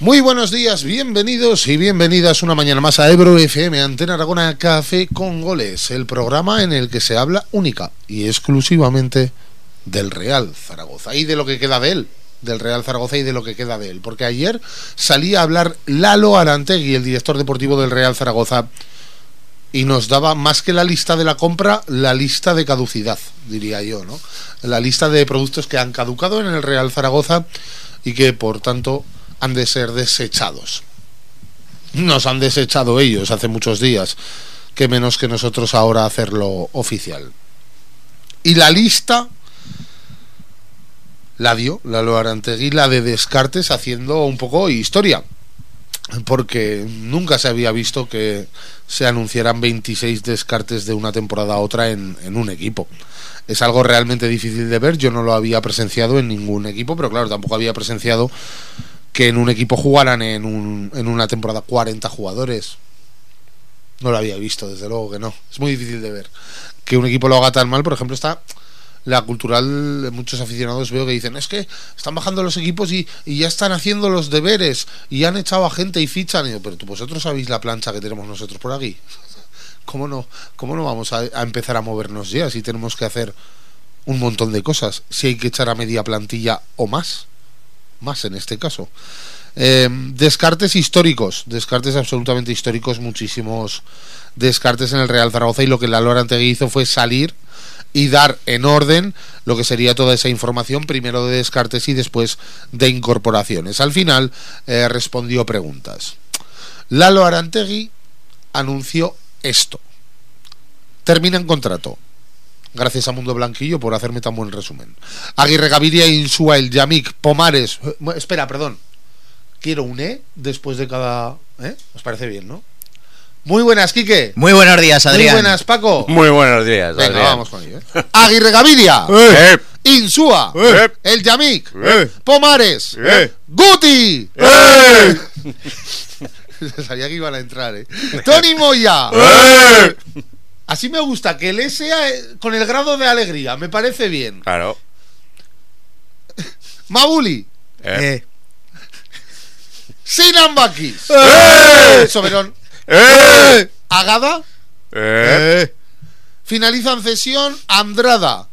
Muy buenos días, bienvenidos y bienvenidas una mañana más a Ebro FM, Antena Aragona, Café con Goles, el programa en el que se habla única y exclusivamente del Real Zaragoza y de lo que queda de él, del Real Zaragoza y de lo que queda de él, porque ayer salía a hablar Lalo Arantegui, el director deportivo del Real Zaragoza, y nos daba más que la lista de la compra, la lista de caducidad, diría yo, ¿no? La lista de productos que han caducado en el Real Zaragoza y que por tanto han de ser desechados. Nos han desechado ellos hace muchos días, que menos que nosotros ahora hacerlo oficial. Y la lista la dio Lalo Arantegui, la de descartes, haciendo un poco historia, porque nunca se había visto que se anunciaran 26 descartes de una temporada a otra en un equipo. Es algo realmente difícil de ver. Yo no lo había presenciado en ningún equipo, pero claro, tampoco había presenciado que en un equipo jugaran en una temporada 40 jugadores. No lo había visto, desde luego que no. Es muy difícil de ver que un equipo lo haga tan mal. Por ejemplo, está la cultural, muchos aficionados veo que dicen, es que están bajando los equipos y ya están haciendo los deberes y han echado a gente y fichan. Y digo, pero vosotros sabéis la plancha que tenemos nosotros por aquí. ¿Cómo no vamos a empezar a movernos ya si tenemos que hacer un montón de cosas? Si hay que echar a media plantilla o más en este caso. Descartes históricos, descartes absolutamente históricos, muchísimos descartes en el Real Zaragoza, y lo que Lalo Arantegui hizo fue salir y dar en orden lo que sería toda esa información, primero de descartes y después de incorporaciones. Al final respondió preguntas. Lalo Arantegui anunció esto: termina en contrato. Gracias a Mundo Blanquillo por hacerme tan buen resumen. Aguirre Gaviria, Insúa, El Yamik, Pomares. Espera, perdón. Quiero un después de cada. ¿Os parece bien, no? Muy buenas, Quique. Muy buenos días, Adrián. Muy buenas, Paco. Muy buenos días, Adrián. Venga, vamos con ello. Aguirre Gaviria, Insúa, El Yamik, Pomares, Guti. Sabía que iban a entrar, Tony Moya. Así me gusta, que el sea con el grado de alegría, me parece bien. Claro. Mabuli. Sinan Bakis. Soberón. Agada. Finalizan cesión Andrada.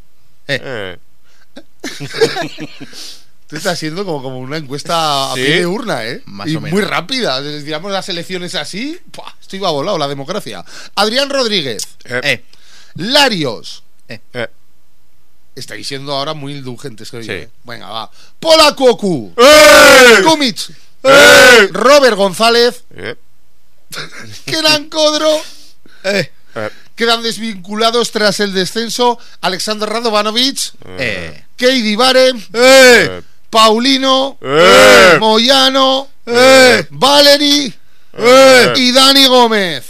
Esto está siendo como una encuesta a pie de urna, Más y o menos. muy rápida. Digamos, las elecciones así, ¡pua! Esto iba volado, la democracia. Adrián Rodríguez. Larios. Estáis siendo ahora muy indulgentes, creo yo. Venga, va. Polakoku. Kumic. Robert González. Kenan Kodro. Quedan desvinculados tras el descenso Alexander Radovanovic, Keidi Bare, Paulino, Moyano, Valery y Dani Gómez.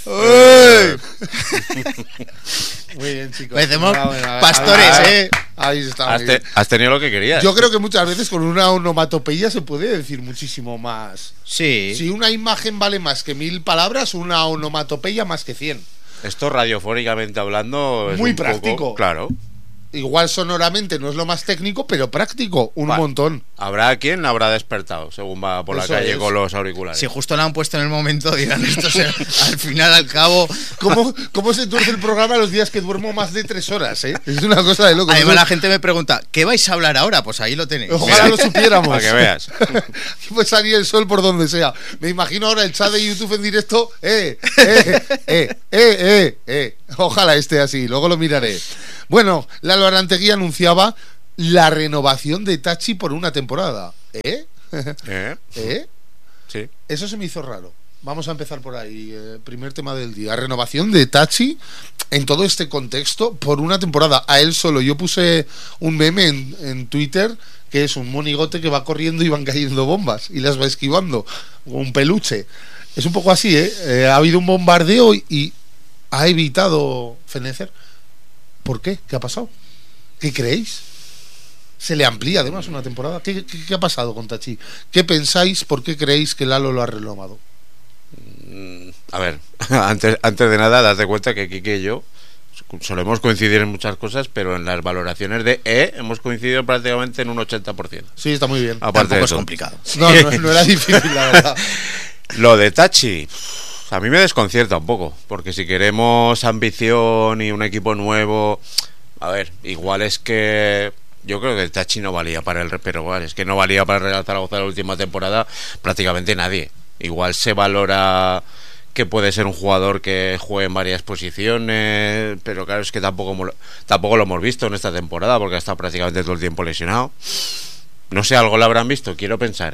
Muy bien, chicos. Parecemos pastores, Ahí está. Has tenido lo que querías. Yo creo que muchas veces con una onomatopeya se puede decir muchísimo más. Sí. Si una imagen vale más que 1000 palabras, una onomatopeya más que 100. Esto radiofónicamente hablando es muy un práctico. Poco, claro. Igual sonoramente no es lo más técnico, pero práctico, un montón. Habrá quien habrá despertado según va por la Eso calle es. con los auriculares. Si justo la han puesto en el momento, dirán esto al final, al cabo. ¿Cómo se tuerce el programa los días que duermo más de 3 horas, Es una cosa de loco. Además, la gente me pregunta, ¿qué vais a hablar ahora? Pues ahí lo tenéis. Ojalá lo supiéramos. Para que veas. Pues salir el sol por donde sea. Me imagino ahora el chat de YouTube en directo. Ojalá esté así, luego lo miraré. Bueno, Lalo Arantegui anunciaba la renovación de Tachi por una temporada. Sí. Eso se me hizo raro. Vamos a empezar por ahí. Primer tema del día. Renovación de Tachi en todo este contexto por una temporada. A él solo. Yo puse un meme en Twitter que es un monigote que va corriendo y van cayendo bombas y las va esquivando. Un peluche. Es un poco así, Ha habido un bombardeo y ha evitado fenecer. ¿Por qué? ¿Qué ha pasado? ¿Qué creéis? Se le amplía además una temporada. ¿Qué ha pasado con Tachi? ¿Qué pensáis? ¿Por qué creéis que Lalo lo ha renovado? A ver, antes de nada, date cuenta que Quique y yo Solemos coincidir en muchas cosas, pero en las valoraciones de hemos coincidido prácticamente en un 80%. Sí, está muy bien. Aparte Tampoco de es eso. complicado. No era difícil, la verdad. Lo de Tachi, a mí me desconcierta un poco, porque si queremos ambición y un equipo nuevo, a ver, igual es que yo creo que el Tachi no valía para el, pero igual es que no valía para el Real Zaragoza la última temporada prácticamente nadie. Igual se valora que puede ser un jugador que juegue en varias posiciones, pero claro, es que tampoco lo hemos visto en esta temporada, porque ha estado prácticamente todo el tiempo lesionado. No sé, algo lo habrán visto, quiero pensar,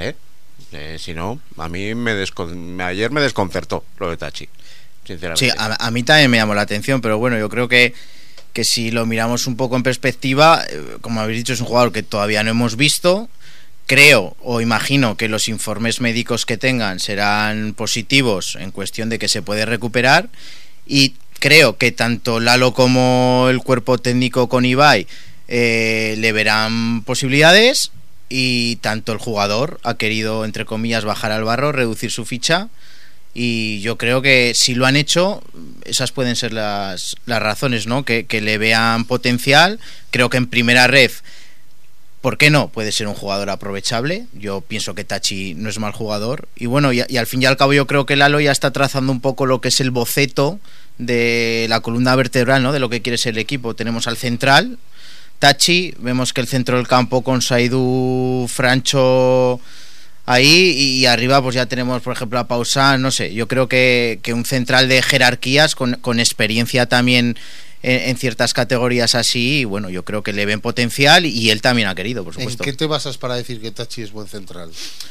si no, a mí ayer me desconcertó lo de Tachi, sinceramente. Sí, a mí también me llamó la atención, pero bueno, yo creo que si lo miramos un poco en perspectiva, como habéis dicho, es un jugador que todavía no hemos visto. Creo o imagino que los informes médicos que tengan serán positivos en cuestión de que se puede recuperar, y creo que tanto Lalo como el cuerpo técnico con Ibai le verán posibilidades, y tanto el jugador ha querido, entre comillas, bajar al barro, reducir su ficha, y yo creo que si lo han hecho, esas pueden ser las razones, ¿no? Que le vean potencial. Creo que en primera ref, ¿por qué no? Puede ser un jugador aprovechable. Yo pienso que Tachi no es mal jugador. Y bueno, y al fin y al cabo yo creo que Lalo ya está trazando un poco lo que es el boceto de la columna vertebral, ¿no? De lo que quiere ser el equipo. Tenemos al central, Tachi, vemos que el centro del campo con Saidu, Francho ahí, y arriba pues ya tenemos, por ejemplo, a Pausán. No sé, yo creo que un central de jerarquías con experiencia también en ciertas categorías así, y bueno, yo creo que le ven potencial, y él también ha querido, por supuesto. ¿En qué te basas para decir que Tachi es buen central?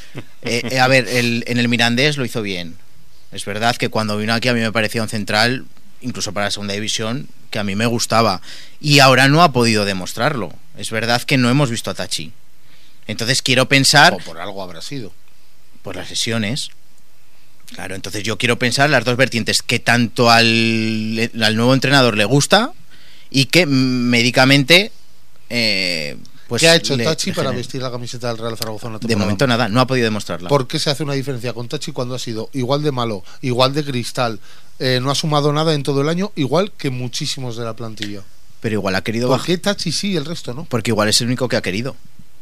A ver, en el Mirandés lo hizo bien. Es verdad que cuando vino aquí a mí me parecía un central, incluso para la segunda división, que a mí me gustaba, y ahora no ha podido demostrarlo. Es verdad que no hemos visto a Tachi. Entonces quiero pensar... O por algo habrá sido. Por las lesiones. Claro, entonces yo quiero pensar las dos vertientes, que tanto al nuevo entrenador le gusta, y que médicamente pues ¿qué ha hecho Tachi para vestir la camiseta del Real Zaragoza en la temporada? De momento nada, no ha podido demostrarla. ¿Por qué se hace una diferencia con Tachi cuando ha sido igual de malo, igual de cristal, no ha sumado nada en todo el año, igual que muchísimos de la plantilla? Pero igual ha querido ¿Por qué Tachi sí y el resto no? Porque igual es el único que ha querido.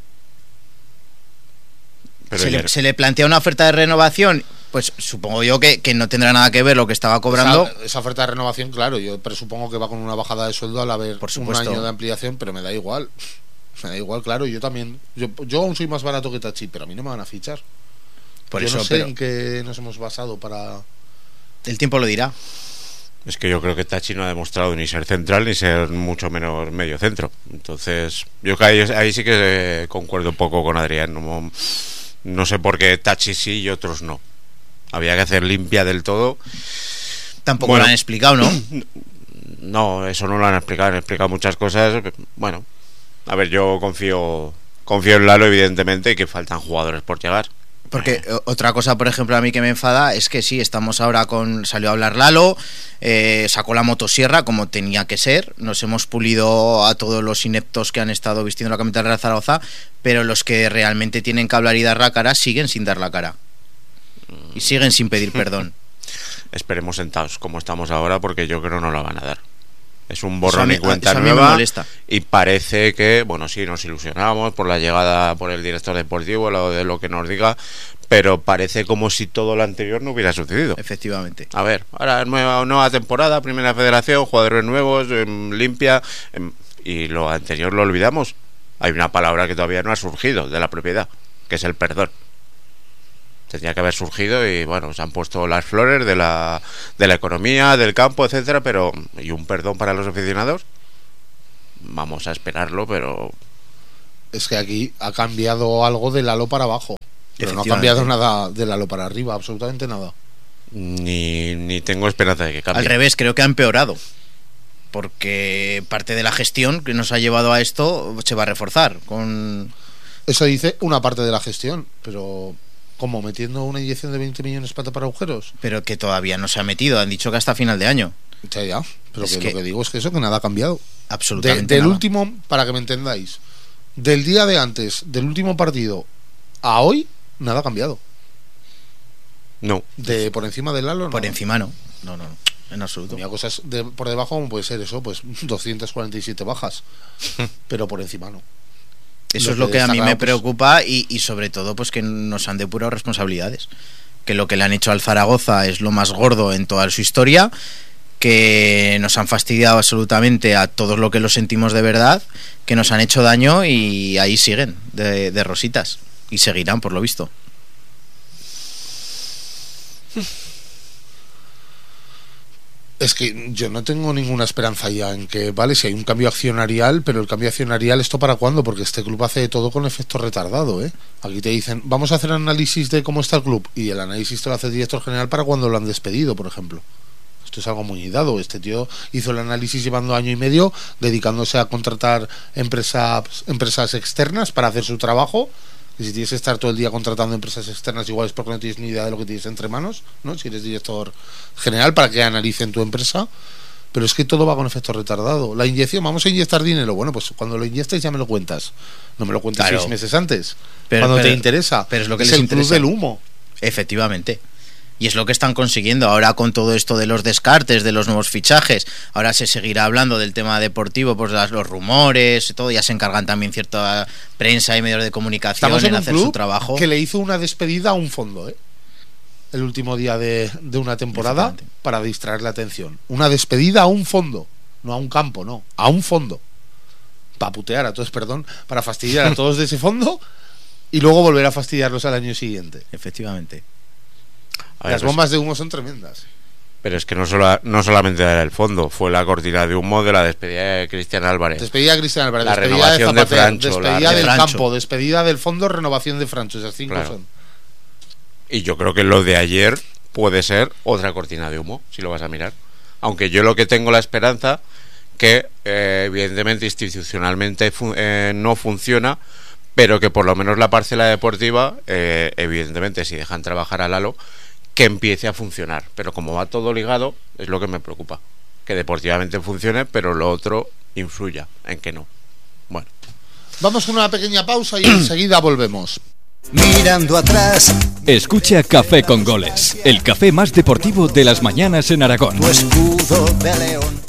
Pero se le plantea una oferta de renovación, pues supongo yo que no tendrá nada que ver lo que estaba cobrando. Esa oferta de renovación, claro, yo presupongo que va con una bajada de sueldo al haber por un supuesto. año de ampliación, pero me da igual. Me da igual, claro, yo también. Yo aún soy más barato que Tachi, pero a mí no me van a fichar. Por yo eso, no sé pero en qué nos hemos basado para... el tiempo lo dirá. Es que yo creo que Tachi no ha demostrado ni ser central ni ser mucho menos medio centro. Entonces, yo que ahí sí que concuerdo un poco con Adrián. No sé por qué Tachi sí y otros no. Había que hacer limpia del todo. Tampoco lo han explicado, ¿no? No, eso no lo han explicado. Han explicado muchas cosas. Bueno, a ver, yo confío en Lalo, evidentemente, y que faltan jugadores por llegar. Porque otra cosa, por ejemplo, a mí que me enfada es que sí, estamos ahora salió a hablar Lalo, sacó la motosierra como tenía que ser, nos hemos pulido a todos los ineptos que han estado vistiendo la camiseta del Real Zaragoza, pero los que realmente tienen que hablar y dar la cara siguen sin dar la cara y siguen sin pedir perdón. Esperemos sentados como estamos ahora, porque yo creo no la van a dar. Es un borrón y cuenta eso a mí nueva. me molesta. Y parece que, bueno, sí, nos ilusionamos por la llegada por el director deportivo, de lo que nos diga, pero parece como si todo lo anterior no hubiera sucedido. Efectivamente. A ver, ahora nueva temporada, primera federación, jugadores nuevos, limpia, y lo anterior lo olvidamos. Hay una palabra que todavía no ha surgido de la propiedad, que es el perdón. Tendría que haber surgido, y bueno, se han puesto las flores de la economía, del campo, etcétera, pero ¿y un perdón para los aficionados? Vamos a esperarlo, pero Es que aquí ha cambiado algo del halo para abajo, pero no ha cambiado nada del halo para arriba, absolutamente nada. ni tengo esperanza de que cambie. Al revés, creo que ha empeorado, porque parte de la gestión que nos ha llevado a esto se va a reforzar con... Eso dice una parte de la gestión, pero... ¿Cómo? ¿Metiendo una inyección de 20 millones para tapar agujeros? Pero que todavía no se ha metido, han dicho que hasta final de año. Ya, pero Es que que lo que digo es que eso, que nada ha cambiado. Absolutamente Del nada. último, para que me entendáis, del día de antes, del último partido a hoy, nada ha cambiado. No. De por encima del halo, Por nada. encima no. No. en absoluto. Había cosas por debajo, como puede ser eso, pues 247 bajas, pero por encima no. Eso es lo que a mí me preocupa y sobre todo pues que nos han depurado responsabilidades. Que lo que le han hecho al Zaragoza es lo más gordo en toda su historia, que nos han fastidiado absolutamente a todos los que lo sentimos de verdad, que nos han hecho daño y ahí siguen de rositas y seguirán por lo visto. Es que yo no tengo ninguna esperanza ya en que, vale, si hay un cambio accionarial, pero el cambio accionarial, ¿esto para cuándo? Porque este club hace todo con efecto retardado, ¿eh? Aquí te dicen, vamos a hacer análisis de cómo está el club, y el análisis te lo hace el director general para cuando lo han despedido, por ejemplo. Esto es algo muy dado. Este tío hizo el análisis llevando 1 año y medio, dedicándose a contratar empresas externas para hacer su trabajo. Y si tienes que estar todo el día contratando empresas externas, igual es porque no tienes ni idea de lo que tienes entre manos, ¿no? Si eres director general, para que analicen tu empresa. Pero es que todo va con efecto retardado. La inyección, vamos a inyectar dinero. Bueno, pues cuando lo inyectes ya me lo cuentas. No me lo cuentes 6 meses antes, cuando te interesa. Pero es lo que es les el interesa. club del humo. Efectivamente. Y es lo que están consiguiendo ahora con todo esto de los descartes, de los nuevos fichajes. Ahora se seguirá hablando del tema deportivo, pues los rumores, todo. Ya se encargan también cierta prensa y medios de comunicación en hacer su trabajo. Que le hizo una despedida a un fondo, ¿eh? El último día de una temporada, para distraer la atención. Una despedida a un fondo, no a un campo, no, a un fondo. Para putear a todos, para fastidiar a todos de ese fondo y luego volver a fastidiarlos al año siguiente. Efectivamente. Las bombas de humo son tremendas. Pero es que no solamente era el fondo, fue la cortina de humo de la despedida de Cristian Álvarez. Despedida de Cristian Álvarez, la despedida renovación de Zapater, de Francho, despedida del campo, despedida del fondo, renovación de Francho. Esas 5 son. Y yo creo que lo de ayer puede ser otra cortina de humo, si lo vas a mirar. Aunque yo lo que tengo la esperanza que evidentemente institucionalmente no funciona, pero que por lo menos la parcela deportiva, evidentemente si dejan trabajar a Lalo, que empiece a funcionar. Pero como va todo ligado, es lo que me preocupa. Que deportivamente funcione, pero lo otro influya en que no. Bueno. Vamos con una pequeña pausa y enseguida volvemos. Mirando atrás. Escucha Café con Goles, el café más deportivo de las mañanas en Aragón. Tu escudo de león.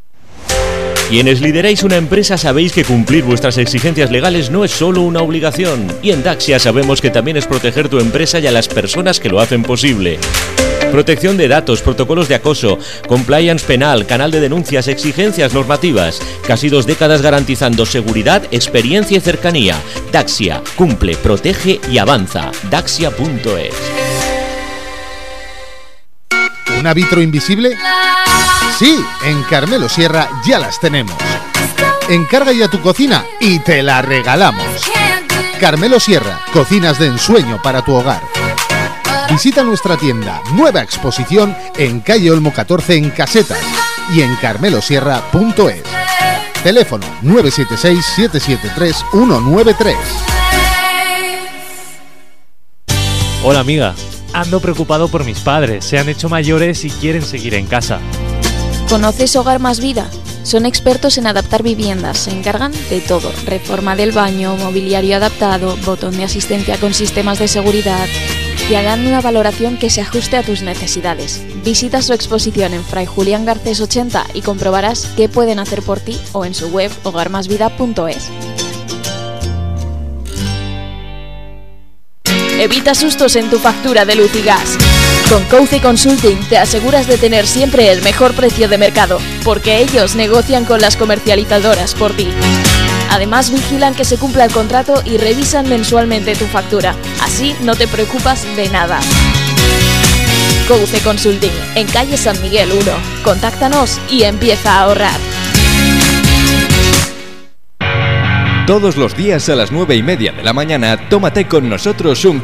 Quienes lideráis una empresa sabéis que cumplir vuestras exigencias legales no es solo una obligación. Y en Daxia sabemos que también es proteger tu empresa y a las personas que lo hacen posible. Protección de datos, protocolos de acoso, compliance penal, canal de denuncias, exigencias normativas. Casi 2 décadas garantizando seguridad, experiencia y cercanía. Daxia, cumple, protege y avanza. Daxia.es. ¿Una vitro invisible? Sí, en Carmelo Sierra ya las tenemos. Encarga ya tu cocina y te la regalamos. Carmelo Sierra, cocinas de ensueño para tu hogar. Visita nuestra tienda, nueva exposición en calle Olmo 14 en Casetas y en carmelosierra.es. Teléfono 976-773-193. Hola amiga, ando preocupado por mis padres, se han hecho mayores y quieren seguir en casa. ¿Conoces Hogar Más Vida? Son expertos en adaptar viviendas, se encargan de todo, reforma del baño, mobiliario adaptado, botón de asistencia con sistemas de seguridad. Te harán una valoración que se ajuste a tus necesidades. Visita su exposición en Fray Julián Garcés 80 y comprobarás qué pueden hacer por ti o en su web hogarmasvida.es. Evita sustos en tu factura de luz y gas. Con Couce Consulting te aseguras de tener siempre el mejor precio de mercado, porque ellos negocian con las comercializadoras por ti. Además vigilan que se cumpla el contrato y revisan mensualmente tu factura. Así no te preocupas de nada. Couce Consulting, en calle San Miguel 1. Contáctanos y empieza a ahorrar. Todos los días a las 9:30 de la mañana, tómate con nosotros un